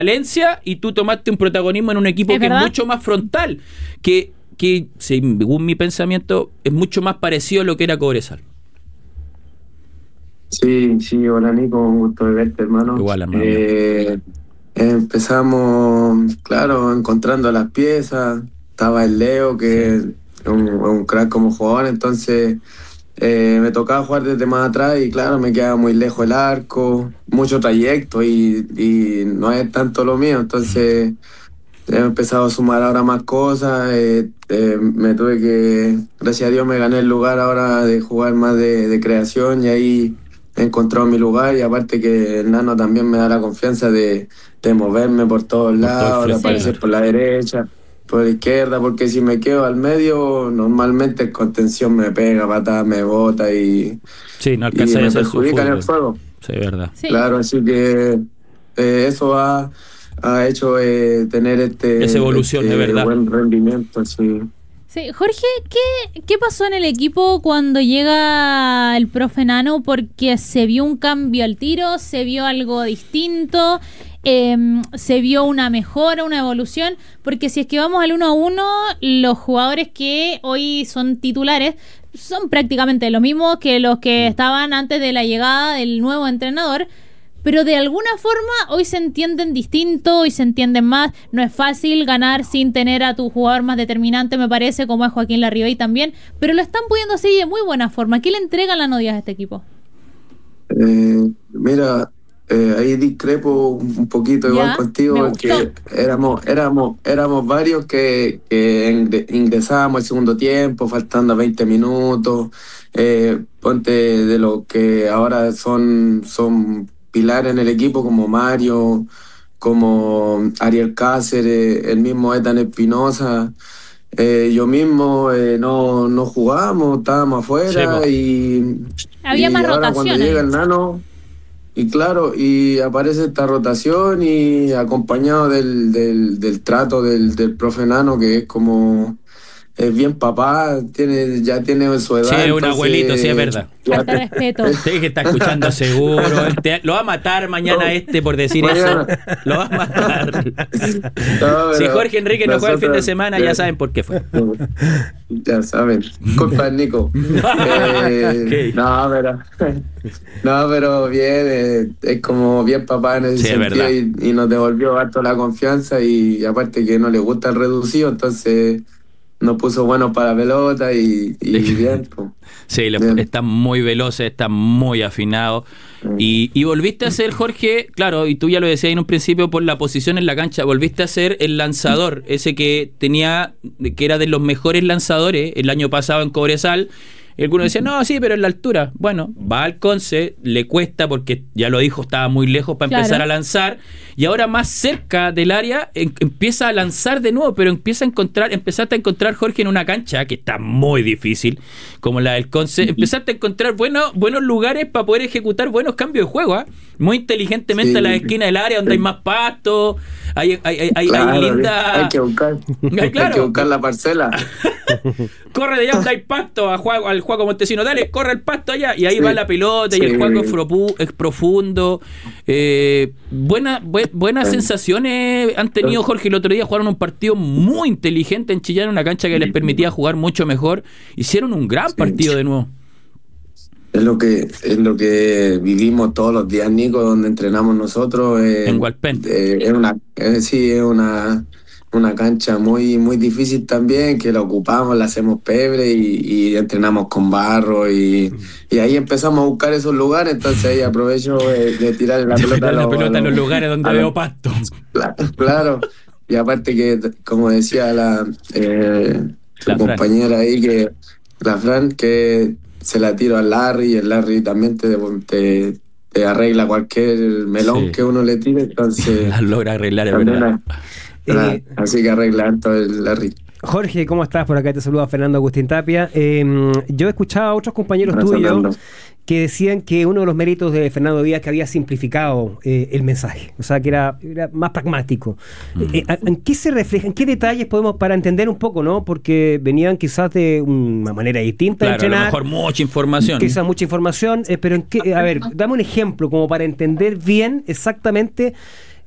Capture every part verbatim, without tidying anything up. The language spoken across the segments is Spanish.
Valencia y tú tomaste un protagonismo en un equipo ¿Es que verdad? es mucho más frontal, que, que según mi pensamiento es mucho más parecido a lo que era Cobresal. Sí, sí, hola Nico, un gusto de verte, hermano. Igual, hermano. Eh, empezamos, claro, encontrando las piezas. Estaba el Leo, que es un, un crack como jugador, entonces eh, me tocaba jugar desde más atrás y claro, me quedaba muy lejos el arco, mucho trayecto y, y no es tanto lo mío, entonces he empezado a sumar ahora más cosas. Eh, eh, me tuve que, gracias a Dios me gané el lugar ahora de jugar más de, de creación y ahí he encontrado mi lugar y aparte que el Nano también me da la confianza de, de moverme por todos Por todo el lados, de frente, aparecer claro. por la derecha, por la izquierda, porque si me quedo al medio normalmente el contención me pega, patada, me bota y, Sí, no y alcanza a me hacer su perjudica en el fútbol. juego. Sí, verdad. Sí. Claro, así que eh, eso ha, ha hecho eh, tener este, Esa evolución, este es verdad. buen rendimiento, sí. Sí, Jorge, ¿qué, ¿qué pasó en el equipo cuando llega el profe Nano? Porque se vio un cambio al tiro, se vio algo distinto, eh, se vio una mejora, una evolución, porque si es que vamos al uno a uno, los jugadores que hoy son titulares son prácticamente lo mismo que los que estaban antes de la llegada del nuevo entrenador. Pero de alguna forma hoy se entienden distinto, hoy se entienden más. No es fácil ganar sin tener a tu jugador más determinante, me parece, como es Joaquín Larribey también. Pero lo están pudiendo hacer de muy buena forma. ¿Qué le entregan la Díaz a este equipo? Eh, mira, eh, ahí discrepo un un poquito Ya, igual me contigo, gustó. que éramos, éramos, éramos varios que, que ingre- ingresábamos el segundo tiempo, faltando veinte minutos. Eh, ponte de lo que ahora son, son pilares en el equipo, como Mario, como Ariel Cáceres, el mismo Ethan Espinosa. Eh, yo mismo eh, no, no jugábamos, estábamos afuera Sí, po. y, Había y más ahora cuando rotación ahí. llega el Nano, y claro, y aparece esta rotación y acompañado del, del, del trato del, del profe Nano, que es como, es bien papá, tiene, ya tiene su edad. Sí, es un entonces, abuelito, sí, es verdad. ya Falta te- respeto. Sí, que está escuchando seguro. Él te- lo va a matar mañana No, este por decir mañana. eso. Lo va a matar. No, Si pero Jorge Enrique no juega el fin de nosotros- semana, ya saben por qué fue. Ya saben, culpa de Nico. Eh, Ok. no, pero no, pero bien, eh, es como bien papá en ese Sí, es sentido verdad. y, y nos devolvió harto la confianza y, aparte que no le gusta el reducido, entonces nos puso bueno para pelota y, y bien, pues. Sí, lo- Bien. está muy veloz, está muy afinado. Y, y volviste a ser, Jorge, claro, y tú ya lo decías en un principio por la posición en la cancha, volviste a ser el lanzador, ese que tenía, que era de los mejores lanzadores el año pasado en Cobresal. Y algunos decían, no, sí, pero en la altura. Bueno, va al Conce, le cuesta porque ya lo dijo, estaba muy lejos para Claro. empezar a lanzar. Y ahora más cerca del área en- empieza a lanzar de nuevo, pero empieza a encontrar, empezaste a encontrar, Jorge, en una cancha que está muy difícil, como la del Conce, empezaste a encontrar buenos, buenos lugares para poder ejecutar buenos cambios de juego, ¿ah? Muy inteligentemente Sí. a la esquina del área donde hay más pasto, hay, hay, hay, hay, Claro, hay linda... hay que buscar, Ay, hay claro. que buscar la parcela. Corre de allá donde hay pasto a Juaco, al Juaco Montesino, dale, corre el pasto allá, y ahí Sí. va la pelota, y Sí. el Juaco es, propu- es profundo. Eh, buena, bue- buenas Sí. sensaciones han tenido, Jorge. El otro día jugaron un partido muy inteligente en Chillán, una cancha que les permitía jugar mucho mejor. Hicieron un gran Sí. partido de nuevo. Es lo que es lo que vivimos todos los días, Nico, donde entrenamos nosotros. eh, En Hualpén. eh, es una, eh, sí, es una, una cancha muy, muy difícil también, que la ocupamos, la hacemos pebre y, y entrenamos con barro y, y ahí empezamos a buscar esos lugares. Entonces ahí aprovecho eh, de tirar la De pelota, meter a la los- pelota a en los los- lugares donde a veo los- pasto. Cla- Claro, y aparte que, como decía la, eh, La tu Fran. compañera ahí, que la Fran, que se la tiro al Larry y el Larry también te, te, te arregla cualquier melón Sí. que uno le tire, entonces Las logra arreglar, es también verdad. hay- ah, Eh, así que arregla harto el Larry. Jorge, ¿cómo estás? Por acá te saluda Fernando Agustín Tapia. Eh, yo escuchaba a otros compañeros Gracias, tuyos Fernando. que decían que uno de los méritos de Fernando Díaz que había simplificado eh, el mensaje, o sea, que era, era más pragmático. Eh, eh, ¿En qué se refleja? ¿En qué detalles podemos, para entender un poco, no? Porque venían quizás de una manera distinta de Claro, a lo entrenar, mejor mucha información. quizás mucha información, eh, pero en qué, a ver, dame un ejemplo como para entender bien exactamente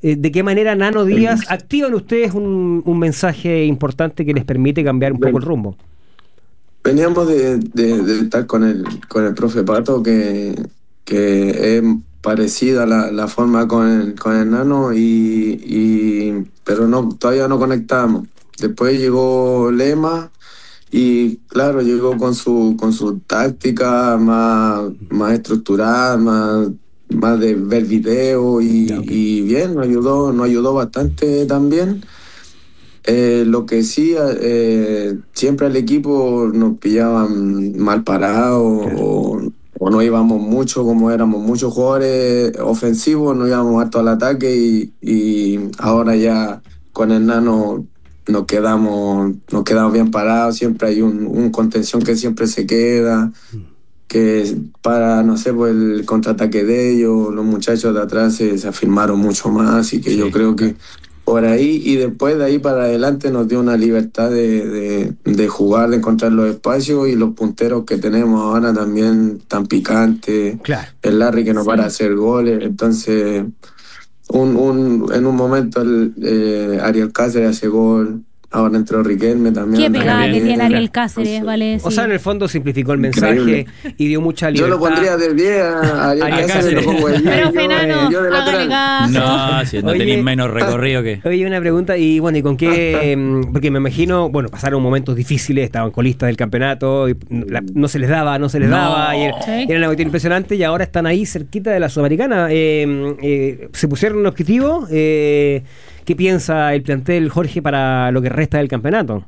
Eh, ¿De qué manera Nano Díaz activan ustedes un, un mensaje importante que les permite cambiar un poco el rumbo? Veníamos de, de, de estar con el, con el profe Pato, que, que es parecida la, la forma con el, con el Nano, y, y, pero no, todavía no conectábamos. Después llegó Lema y claro, llegó con su, con su táctica más, más estructurada, más, más de ver video y, okay. y bien, nos ayudó, nos ayudó bastante también. Eh, lo que sí, eh, siempre al equipo nos pillaban mal parados, claro. o, o no íbamos mucho, como éramos muchos jugadores ofensivos, no íbamos harto al ataque, y, y ahora ya con el Nano nos quedamos, nos quedamos bien parados. Siempre hay un, un contención que siempre se queda, que para, no sé, pues el contraataque de ellos, los muchachos de atrás se, se afirmaron mucho más, y que sí. yo creo que por ahí, y después de ahí para adelante nos dio una libertad de, de, de jugar, de encontrar los espacios, y los punteros que tenemos ahora también tan picantes. Claro. El Larry que nos sí. para hacer goles. Entonces, un, un, en un momento el, eh, Ariel Cáceres hace gol. Ahora entró Riquelme también. Qué pegada que tiene Ariel Cáceres, vale. O sea, en el fondo simplificó el mensaje. Increíble. Y dio mucha libertad. Yo lo pondría de diez a Ariel Cáceres, Cáceres. Lo pongo de diez. Pero Fenano, yo, yo hágale caso. No, si no tenéis menos recorrido que... Oye, una pregunta, y bueno, ¿y con qué? Porque me imagino, bueno, pasaron momentos difíciles, estaban colistas del campeonato, y la, no se les daba, no se les no. daba, y era, ¿sí? era una cuestión impresionante, y ahora están ahí cerquita de la Sudamericana. Eh, eh, ¿Se pusieron un objetivo? Eh... ¿Qué piensa el plantel, Jorge, para lo que resta del campeonato?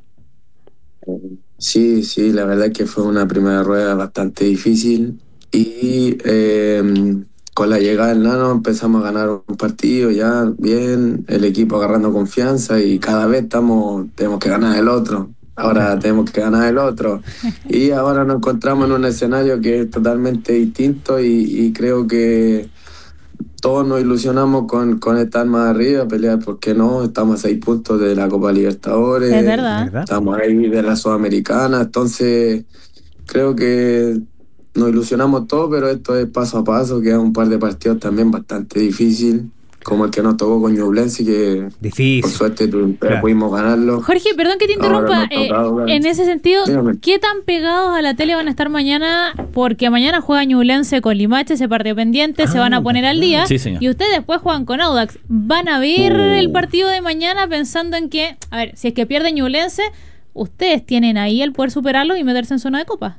Sí, sí, la verdad es que fue una primera rueda bastante difícil, y eh, con la llegada del Nano empezamos a ganar un partido ya bien, el equipo agarrando confianza, y cada vez estamos tenemos que ganar el otro. Ahora tenemos que ganar el otro. Y ahora nos encontramos en un escenario que es totalmente distinto, y, y creo que todos nos ilusionamos con, con estar más arriba, pelear, ¿por qué no? Estamos a seis puntos de la Copa Libertadores. Es verdad. Estamos ahí de la Sudamericana. Entonces, creo que nos ilusionamos todos, pero esto es paso a paso. Quedan un par de partidos también bastante difícil, como el que nos tocó con Ñublense, que difícil. Por suerte tu, claro. pudimos ganarlo. Jorge, perdón que te interrumpa. Eh, en ese sentido, dígame. ¿Qué tan pegados a la tele van a estar mañana? Porque mañana juega Ñublense con Limache, ese partido pendiente, ah, se van a poner al día. Sí, señor. Y ustedes después juegan con Audax. ¿Van a ver uh. el partido de mañana pensando en que, a ver, si es que pierde Ñublense, ustedes tienen ahí el poder superarlo y meterse en zona de copa?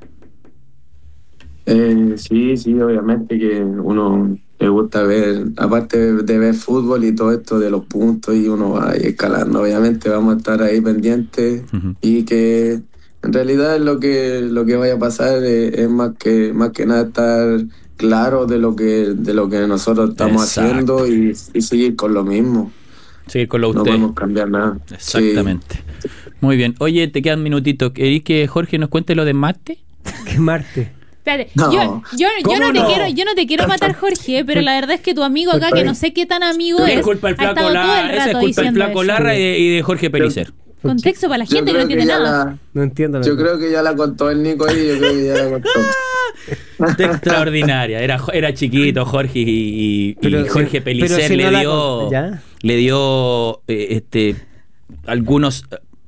Eh, sí, sí, obviamente que uno le gusta ver, aparte de ver fútbol y todo esto de los puntos, y uno va ahí escalando, obviamente vamos a estar ahí pendientes, uh-huh. y que en realidad lo que lo que vaya a pasar es, es más que más que nada estar claro de lo que de lo que nosotros estamos Exacto. haciendo, y, y seguir con lo mismo. Seguir con lo no usted. podemos cambiar nada. Exactamente. Sí. Muy bien. Oye, te quedan minutitos. ¿Querés que Jorge nos cuente lo de Marte? ¿Qué Marte? Espérate, no. yo, yo, yo, no te no? quiero, yo no te quiero matar, Jorge, pero la verdad es que tu amigo acá, que no sé qué tan amigo es, es culpa el flaco Larra, esa es culpa del flaco Larra y de, y de Jorge Pellicer. Contexto para la gente que no entiende nada. La, no entiendo Yo creo que ya la contó el Nico ahí, yo creo que ya la contó. Extraordinaria, era, era chiquito Jorge, y, y, pero, y Jorge Pellicer si le, no dio, le dio eh, este algunos...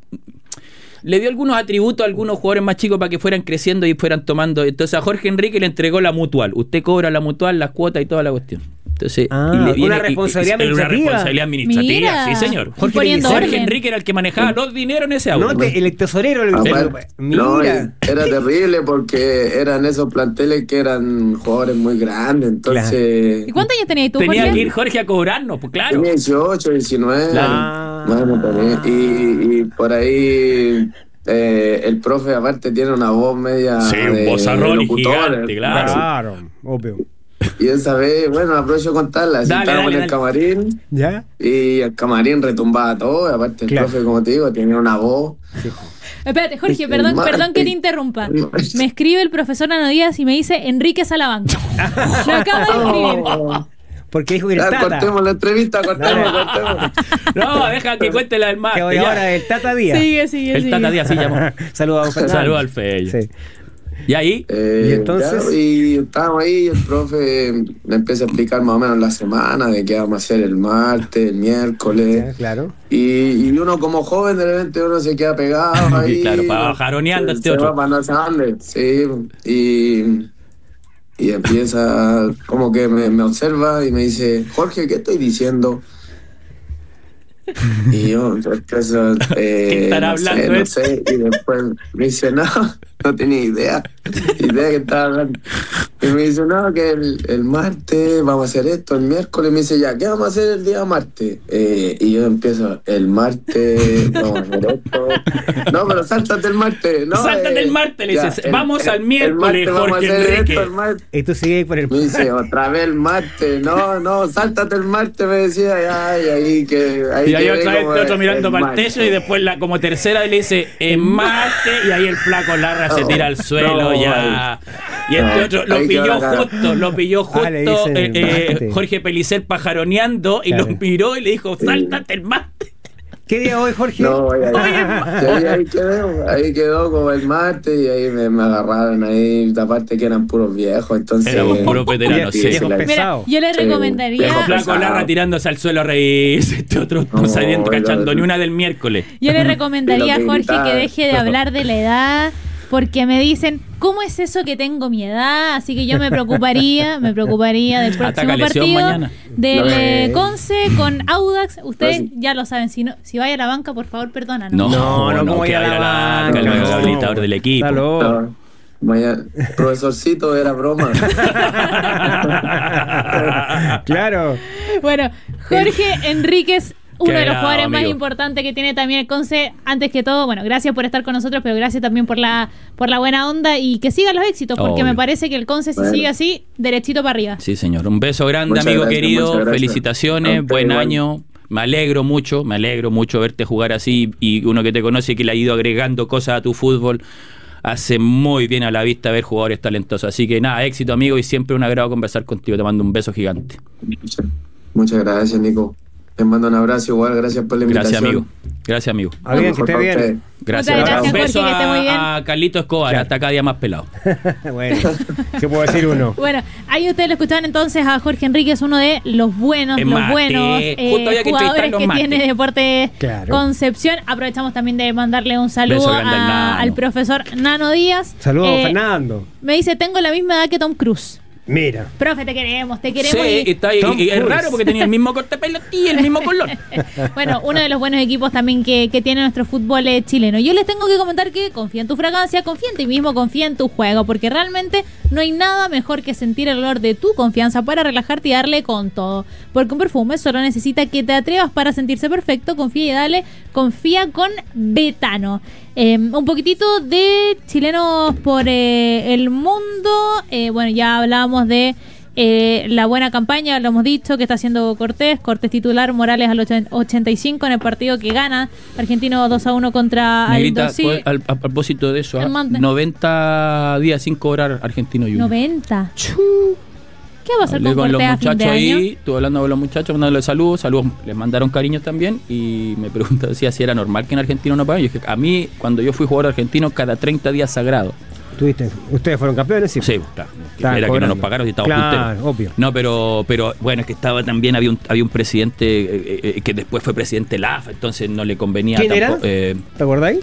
Le dio algunos atributos a algunos jugadores más chicos para que fueran creciendo y fueran tomando. Entonces a Jorge Enrique le entregó la mutual. Usted cobra la mutual, las cuotas y toda la cuestión. Entonces, ah, y le viene, una responsabilidad y, y, administrativa. Una responsabilidad administrativa, Mira, sí, señor. Jorge, Jorge Enrique era el que manejaba los dineros en ese auto. No, el tesorero. El, el, Mira. No, era terrible porque eran esos planteles que eran jugadores muy grandes. Entonces, claro. ¿Y cuántos años tenías tú, Tenía Jorge? que ir Jorge a cobrarnos, pues claro. Tenía dieciocho, diecinueve. Claro. Bueno, y, y por ahí... Eh, el profe aparte tiene una voz media sí, un vozarrón gigante, claro. Claro, obvio. Y esa vez, bueno, aprovecho de contarla. Dale, estábamos dale, en el dale. camarín, ¿ya? Y el camarín retumbaba todo. Aparte el claro. profe, como te digo, tenía una voz. Sí. Espérate, Jorge, perdón, perdón que te interrumpa. Me escribe el profesor Nano Díaz y me dice Enrique Salamanca. Lo acaba de escribir. Oh. Porque dijo que el ya, Tata. cortemos la entrevista, cortemos, no. cortemos. No, deja que cuente la del Marte. Que voy ahora el Tata Díaz. Sigue, sigue, El sigue. Tata Díaz, sí llamó. Saludos a Saludos al Fello. Sí. ¿Y ahí? Eh, ¿Y entonces? ya, y estábamos ahí y el profe me empieza a explicar más o menos la semana de qué vamos a hacer el martes, el miércoles. Ya, claro. Y, y uno como joven de repente uno se queda pegado ahí. Claro, para jaroneando se, este se otro. va para no saber dónde, sí. Y, y empieza, como que me, me observa y me dice, Jorge, ¿qué estoy diciendo? Y yo empiezo, eh, ¿Qué estará no sé, hablando no él? sé, y después me dice, no, no tenía idea, idea que estaba hablando. Y me dice, no, que el, el martes vamos a hacer esto, el miércoles me dice, ya, ¿qué vamos a hacer el día martes? Eh, y yo empiezo, el martes vamos a hacer esto. No, pero sáltate el martes, ¿no? Sáltate eh, el martes, le ya, dices, el- vamos el- al miércoles, el martes vamos a Jorge hacer Enrique. esto, el martes. Y tú sigues por el... Me dice, otra vez el martes, no, no, sáltate el martes, me decía, ay, ahí que... Ahí Y ahí quedé otra vez como este otro el- mirando el para el martes. techo y después la, como tercera le dice en Marte y ahí el flaco Larra se tira al suelo no, ya. Y este no, otro lo ahí quedó pilló la cara. justo, lo pilló justo Ah, le dicen eh, el eh, Marte. Jorge Pellicer pajaroneando y Claro. lo miró y le dijo, sáltate el Marte. ¿Qué día hoy, Jorge? No, ahí, ahí, ahí quedó, ahí quedó como el martes y ahí me, me agarraron ahí, aparte que eran puros viejos, entonces... Éramos puros veteranos, Sí, sí. sí, la- Viejos Mira, pesado. yo le Sí, recomendaría. viejo Flaco pesado. Larra tirándose al suelo a reírse, este otro no, No, saliendo cachando no, ni no. una del miércoles. Yo le recomendaría a Lo que Jorge gritaba. que deje de hablar de la edad, porque me dicen, ¿cómo es eso que tengo mi edad? Así que yo me preocuparía, me preocuparía del próximo Ataca lesión partido mañana. del No, eh, eh. Conce con Audax. Ustedes No, sí. ya lo saben, si no, si vaya a la banca, por favor, perdónanos. No, No, no, no, ¿cómo que ir a vaya a la la banca? banca, el No. habilitador del equipo. Está loco. No, mañana, profesorcito, era broma. Claro. Bueno, Jorge Enríquez, uno Qué de los bravo, jugadores más amigo. importantes que tiene también el Conce. Antes que todo, bueno, gracias por estar con nosotros, pero gracias también por la por la buena onda y que sigan los éxitos, porque Obvio. me parece que el Conce, si Bueno. sigue así, derechito para arriba. Sí, señor. Un beso grande, Muchas amigo gracias, querido. muchas gracias. Felicitaciones, A usted buen igual. año. Me alegro mucho, me alegro mucho verte jugar así y uno que te conoce y que le ha ido agregando cosas a tu fútbol. Hace muy bien a la vista ver jugadores talentosos. Así que nada, éxito, amigo, y siempre un agrado conversar contigo. Te mando un beso gigante. Muchas, muchas gracias, Nico. Les mando un abrazo igual, gracias por la invitación. Gracias, amigo. Gracias, amigo. Ah, bien, que Mejor esté para bien. ustedes. Gracias. Muchas gracias, Un beso Jorge, que esté muy bien. a, a Carlito Escobar, Claro. hasta cada día más pelado. Bueno, ¿qué puedo decir uno? Bueno, ahí ustedes lo escuchaban entonces a Jorge Enríquez, uno de los buenos, Es los mate. buenos eh, Justo había que jugadores entrevistar que los tiene mates. Deporte Claro. Concepción. Aprovechamos también de mandarle un Beso saludo grande al a- Nano. al profesor Nano Díaz. Saludos, Eh, Fernando. Me dice, tengo la misma edad que Tom Cruise. Mira. Profe, te queremos, te queremos. Sí, y- está ahí, Tom y es Cruise. raro porque tenía el mismo corte de pelo y el mismo color. Bueno, uno de los buenos equipos también que, que tiene nuestro fútbol eh, chileno. Yo les tengo que comentar que confía en tu fragancia, confía en ti mismo, confía en tu juego, porque realmente no hay nada mejor que sentir el olor de tu confianza para relajarte y darle con todo. Porque un perfume solo necesita que te atrevas para sentirse perfecto. Confía y dale, confía con Betano. Eh, un poquitito de chilenos por eh, el mundo. Eh, bueno, ya hablábamos de eh, la buena campaña, lo hemos dicho, que está haciendo Cortés. Cortés titular, Morales al ochen- ochenta y cinco en el partido que gana Argentino dos a uno contra Negrita, Aldo. Sí, pues, al- a, propósito de eso, ¿ah? El mante. noventa días sin cobrar Argentino Junior. noventa. ¿Qué va a hacer Hablé con con los Cortés a fin de muchachos año? ahí, estuve hablando con los muchachos, mandándole saludos, saludos, les mandaron cariños también y me preguntan si así era normal que en Argentino no paguen. Yo dije, a mí, cuando yo fui jugador argentino, cada treinta días sagrado. ¿Tuviste? ¿Ustedes fueron campeones? Sí. Sí, claro. Estaban Era que no cobrando. nos pagaron y estábamos Claro, punteros. obvio. No, pero, pero bueno, es que estaba también, había un, había un presidente eh, eh, que después fue presidente de la A F A, entonces no le convenía ¿Quién era? tampoco. eh, ¿Te acordáis?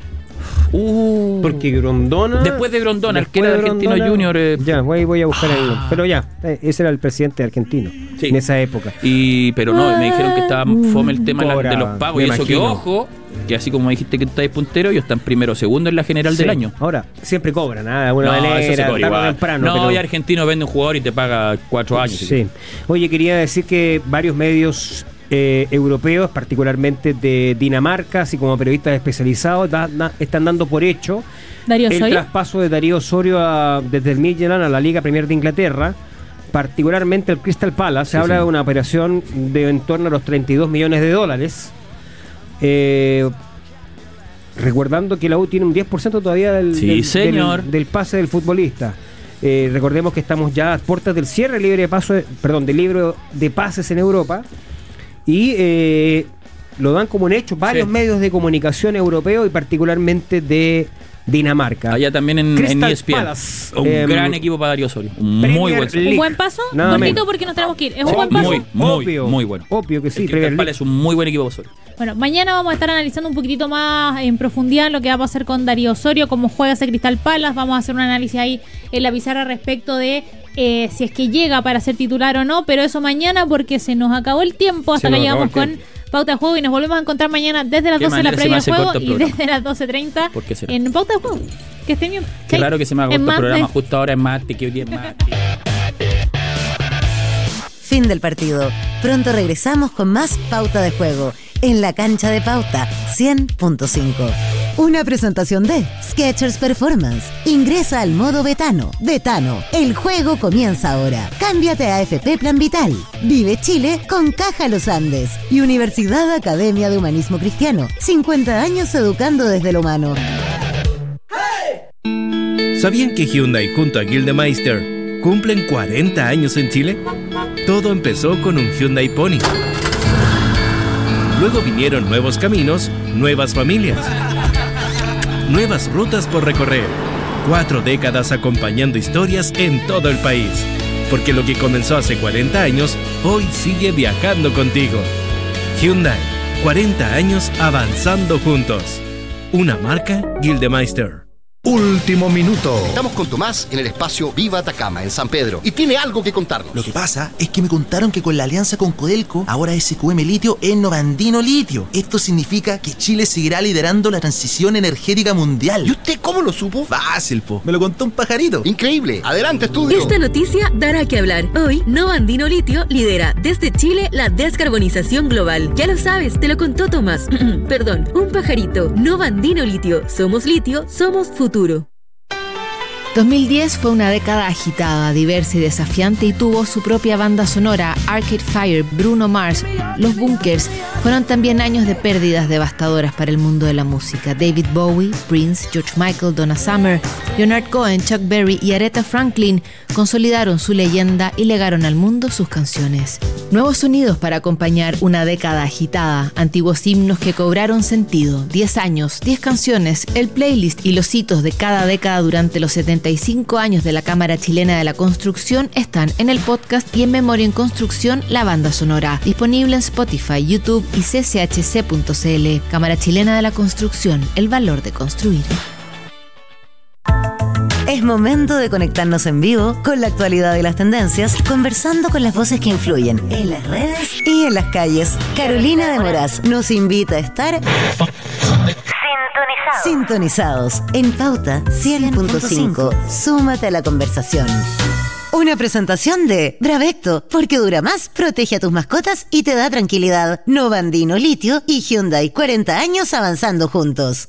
uh, Porque Grondona. Después de Grondona, el que después era de Argentino Grondona- Junior, eh, Ya, voy, voy a buscar ahí. Pero ya, eh, ese era el presidente argentino Sí. en esa época. Y, pero no, me dijeron que estaba fome el tema de la- de los Cobraba, pagos. me Y eso que, imagino. ojo, que así como dijiste que tú estás puntero, ellos están primero o segundo en la general Sí. del año. Ahora, siempre cobran, ¿ah? de alguna No, manera, eso se cobra tarde o igual. temprano. No, pero- y Argentino vende un jugador y te paga cuatro años. Sí. Oye, quería decir que varios medios eh, europeos, particularmente de Dinamarca, así como periodistas especializados, da- da- están dando por hecho Darío el Osorio. traspaso de Darío Osorio a- desde el Midtjylland a la Liga Premier de Inglaterra, particularmente el Crystal Palace. Se Sí, habla sí. de una operación de en torno a los treinta y dos millones de dólares. Eh, recordando que la U tiene un diez por ciento todavía del, Sí, del- señor. del- del pase del futbolista. Eh, recordemos que estamos ya a puertas del cierre libre de paso, perdón, del libro de pases en Europa y eh, lo dan como un hecho varios Sí. medios de comunicación europeos y particularmente de Dinamarca. Allá también en, en E S P N. Palace. Un Eh, gran equipo para Darío Osorio. Un Premier muy buen League. ¿Un buen paso? Nada Cortito menos. porque nos tenemos que ir. ¿Es un Sí, buen paso? Muy, muy, Obvio. muy bueno. Obvio que sí. El Premier Crystal Palace League. es un muy buen equipo de Osorio. Bueno, mañana vamos a estar analizando un poquitito más en profundidad lo que va a pasar con Darío Osorio, cómo juega ese Crystal Palace. Vamos a hacer un análisis ahí en la pizarra respecto de eh, si es que llega para ser titular o no, pero eso mañana porque se nos acabó el tiempo hasta Se que nos llegamos acabó el con Pauta de Juego y nos volvemos a encontrar mañana desde las Qué doce de la manera se me previa del hace juego corto el y programa. desde las doce treinta ¿Por qué será? en Pauta de Juego. Que estén bien. Qué Chai. raro que se me haga Es corto el más programa de- justo ahora es martes, que hoy día es martes. Fin del partido. Pronto regresamos con más Pauta de Juego en la cancha de Pauta cien punto cinco. Una presentación de Skechers Performance. Ingresa al modo Betano. Betano, el juego comienza ahora. Cámbiate a A F P Plan Vital. Vive Chile con Caja Los Andes y Universidad Academia de Humanismo Cristiano. cincuenta años educando desde lo humano. ¿Sabían que Hyundai junto a Gildemeister cumplen cuarenta años en Chile? Todo empezó con un Hyundai Pony. Luego vinieron nuevos caminos, nuevas familias, nuevas rutas por recorrer. Cuatro décadas acompañando historias en todo el país. Porque lo que comenzó hace cuarenta años, hoy sigue viajando contigo. Hyundai, cuarenta años avanzando juntos. Una marca Gildemeister. Último minuto. Estamos con Tomás en el espacio Viva Atacama, en San Pedro, y tiene algo que contarnos. Lo que pasa es que me contaron que con la alianza con Codelco, ahora S Q M Litio es Novandino Litio. Esto significa que Chile seguirá liderando la transición energética mundial. ¿Y usted cómo lo supo? Fácil, po. Me lo contó un pajarito. Increíble. Adelante, estudio. Esta noticia dará que hablar. Hoy, Novandino Litio lidera desde Chile la descarbonización global. Ya lo sabes, te lo contó Tomás. Perdón, un pajarito. Novandino Litio. Somos litio, somos futuro. dos mil diez fue una década agitada, diversa y desafiante y tuvo su propia banda sonora. Arcade Fire, Bruno Mars, Los Bunkers fueron también años de pérdidas devastadoras para el mundo de la música. David Bowie, Prince, George Michael, Donna Summer, Leonard Cohen, Chuck Berry y Aretha Franklin consolidaron su leyenda y legaron al mundo sus canciones. Nuevos sonidos para acompañar una década agitada, antiguos himnos que cobraron sentido, diez años, diez canciones, el playlist y los hitos de cada década durante los setenta y cinco años de la Cámara Chilena de la Construcción están en el podcast y en Memoria en Construcción, la banda sonora, disponible en Spotify, YouTube y c c h c punto c l. Cámara Chilena de la Construcción, el valor de construir. Es momento de conectarnos en vivo con la actualidad y las tendencias, conversando con las voces que influyen en las redes y en las calles. Carolina de Moraz nos invita a estar sintonizados en Pauta cien punto cinco. Súmate a la conversación. Una presentación de Bravecto, porque dura más, protege a tus mascotas y te da tranquilidad. Novandino Litio y Hyundai, cuarenta años avanzando juntos.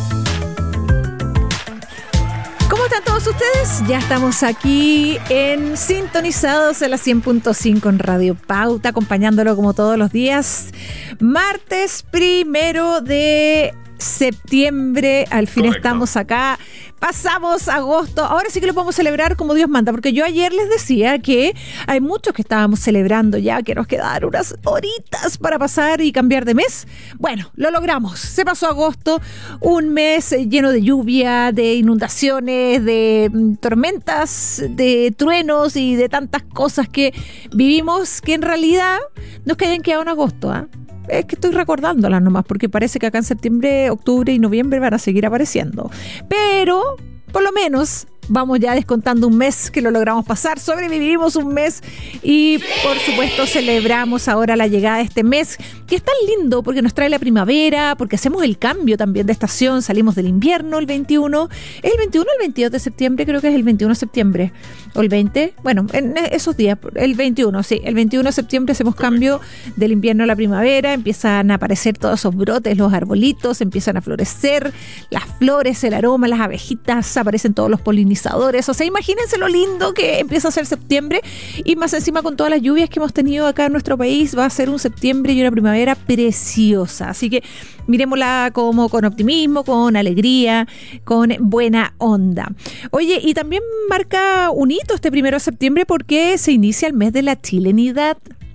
¿Cómo están todos ustedes? Ya estamos aquí en Sintonizados en la cien punto cinco en Radio Pauta, acompañándolo como todos los días. Martes primero de septiembre, al fin Correcto. Estamos acá. Pasamos agosto, ahora sí que lo podemos celebrar como Dios manda, porque yo ayer les decía que hay muchos que estábamos celebrando ya, que nos quedaban unas horitas para pasar y cambiar de mes. Bueno, lo logramos, se pasó agosto, un mes lleno de lluvia, de inundaciones, de tormentas, de truenos y de tantas cosas que vivimos que en realidad nos quedan quedado en agosto, ¿ah? ¿eh? Es que estoy recordándolas nomás, porque parece que acá en septiembre, octubre y noviembre van a seguir apareciendo. Pero, por lo menos, vamos ya descontando un mes que lo logramos pasar, sobrevivimos un mes y, por supuesto, celebramos ahora la llegada de este mes, que es tan lindo porque nos trae la primavera, porque hacemos el cambio también de estación, salimos del invierno el veintiuno, ¿es el veintiuno o el veintidós de septiembre? Creo que es el veintiuno de septiembre, o el veinte, bueno, en esos días, el veintiuno, sí, el veintiuno de septiembre hacemos cambio del invierno a la primavera, empiezan a aparecer todos esos brotes, los arbolitos, empiezan a florecer, las flores, el aroma, las abejitas, aparecen todos los polinizadores. O sea, imagínense lo lindo que empieza a ser septiembre y más encima con todas las lluvias que hemos tenido acá en nuestro país, va a ser un septiembre y una primavera preciosa. Así que miremosla como con optimismo, con alegría, con buena onda. Oye, y también marca un hito este primero de septiembre porque se inicia el mes de la chilenidad.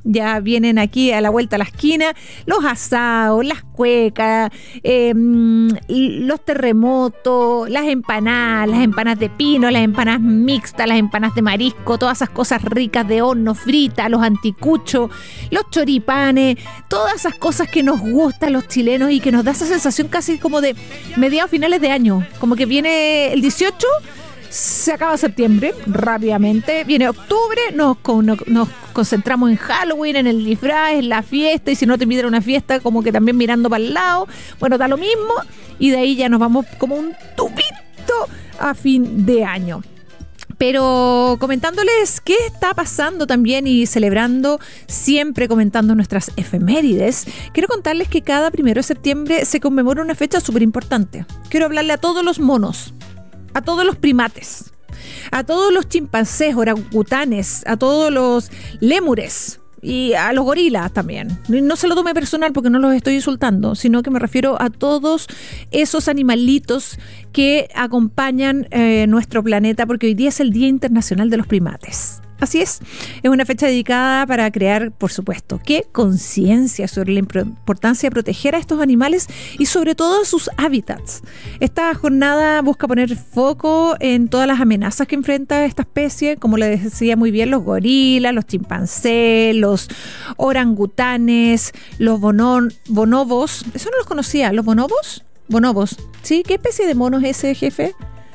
ya vienen aquí a la vuelta a la esquina, los asados, las cuecas, eh, los terremotos, las empanadas, las empanadas de pino, las empanadas mixtas, las empanadas de marisco, todas esas cosas ricas de horno, fritas, los anticuchos, los choripanes, todas esas cosas que nos gustan los chilenos y que nos da esa sensación casi como de mediados finales de año, como que viene el dieciocho, se acaba septiembre rápidamente, viene octubre, nos, nos, nos concentramos en Halloween, en el disfraz, en la fiesta, y si no te invitan a una fiesta, como que también mirando para el lado, bueno, da lo mismo, y de ahí ya nos vamos como un tubito a fin de año. Pero comentándoles qué está pasando también y celebrando, siempre comentando nuestras efemérides, quiero contarles que cada primero de septiembre se conmemora una fecha súper importante. Quiero hablarle a todos los monos, a todos los primates, a todos los chimpancés, orangutanes, a todos los lémures y a los gorilas también. No se lo tome personal porque no los estoy insultando, sino que me refiero a todos esos animalitos que acompañan eh, nuestro planeta, porque hoy día es el Día Internacional de los Primates. Así es, es una fecha dedicada para crear, por supuesto, ¿qué? Conciencia sobre la importancia de proteger a estos animales y sobre todo sus hábitats. Esta jornada busca poner foco en todas las amenazas que enfrenta esta especie, como les decía muy bien, los gorilas, los chimpancés, los orangutanes, los bonon, bonobos. Eso no los conocía, ¿los bonobos? Bonobos, ¿sí? ¿Qué especie de mono es ese, jefe?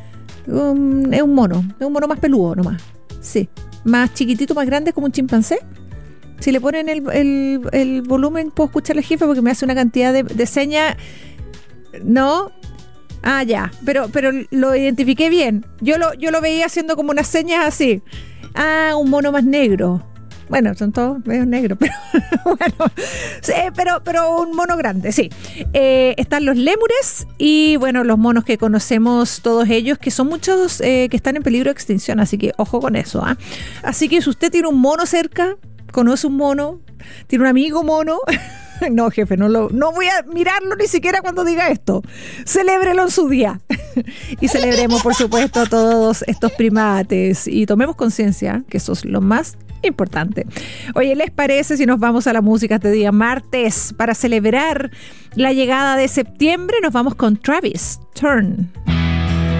Um, es un mono, es un mono más peludo nomás, sí. Más chiquitito, más grande, como un chimpancé. Si le ponen el, el, el volumen, puedo escuchar al jefe porque me hace una cantidad de, de señas. ¿No? Ah, ya. Pero, pero lo identifiqué bien. Yo lo, yo lo veía haciendo como unas señas así. Ah, un mono más negro. Bueno, son todos medio negros, pero bueno, sí, pero, pero un mono grande, sí. Eh, están los lémures y, bueno, los monos que conocemos todos ellos, que son muchos eh, que están en peligro de extinción, así que ojo con eso, ¿ah? ¿eh? Así que si usted tiene un mono cerca, conoce un mono, tiene un amigo mono... No, jefe, no, lo, no voy a mirarlo ni siquiera cuando diga esto. Celébrelo en su día. Y celebremos, por supuesto, a todos estos primates y tomemos conciencia, que eso es lo más importante. Oye, ¿les parece si nos vamos a la música este día martes para celebrar la llegada de septiembre? Nos vamos con Travis, Turn.